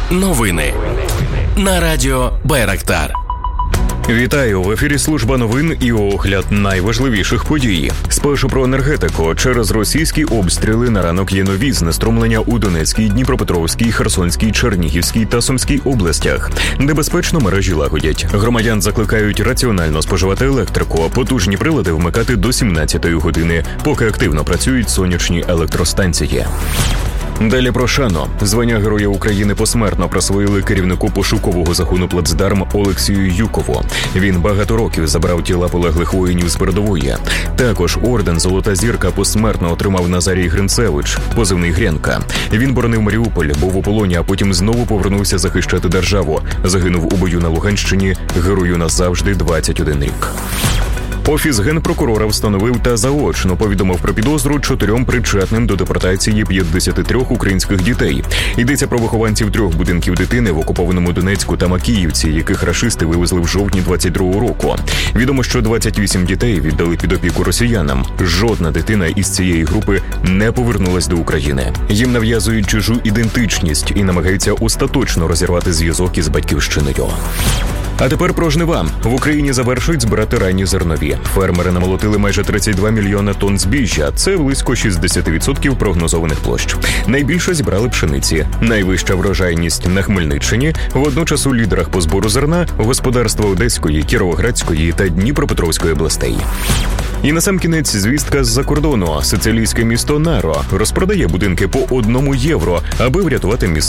Новини на радіо Байрактар. Вітаю! В ефірі служба новин і огляд найважливіших подій. Спершу про енергетику. Через російські обстріли на ранок є нові знеструмлення у Донецькій, Дніпропетровській, Херсонській, Чернігівській та Сумській областях. Небезпечно мережі лагодять. Громадян закликають раціонально споживати електрику, а потужні прилади вмикати до 17-ї години, поки активно працюють сонячні електростанції. Далі про шану. Звання Героя України посмертно присвоїли керівнику пошукового загону «Плацдарм» Олексію Юкову. Він багато років забрав тіла полеглих воїнів з передової. Також орден «Золота зірка» посмертно отримав Назарій Гринцевич, позивний Гренка. Він боронив Маріуполь, був у полоні, а потім знову повернувся захищати державу. Загинув у бою на Луганщині. Герою назавжди 21 рік. Офіс генпрокурора встановив та заочно повідомив про підозру 4 причетним до депортації 53 українських дітей. Йдеться про вихованців 3 будинків дитини в окупованому Донецьку та Макіївці, яких рашисти вивезли в жовтні 22-го року. Відомо, що 28 дітей віддали під опіку росіянам. Жодна дитина із цієї групи не повернулась до України. Їм нав'язують чужу ідентичність і намагаються остаточно розірвати зв'язок із батьківщиною. А тепер про жнива. В Україні завершують збирати ранні зернові. Фермери намолотили майже 32 мільйона тонн збіжжя. Це близько 60% прогнозованих площ. Найбільше зібрали пшениці. Найвища врожайність на Хмельниччині. Водночас у лідерах по збору зерна господарства Одеської, Кіровоградської та Дніпропетровської областей. І насамкінець звістка з-за кордону. Сицилійське місто Наро розпродає будинки по 1 євро, аби врятувати місцевих